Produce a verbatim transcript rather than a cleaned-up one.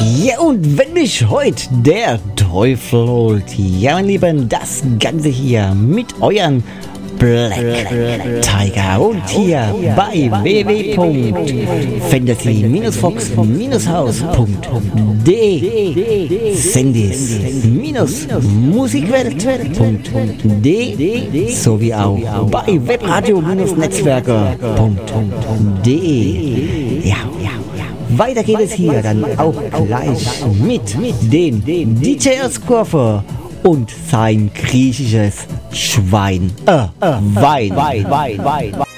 Ja, und wenn mich heute der Teufel holt, ja, mein Lieben, das Ganze hier mit euren Black Tiger und hier bei w w w punkt fantasy fox haus punkt de Sendis musikwelt punkt de sowie auch bei webradio netzwerker punkt de. Ja, ja. Weiter geht es hier dann auch gleich mit dem D J Oskurfer und sein griechisches Schwein. Äh, äh, Wein, Wein, Wein, Wein, Wein.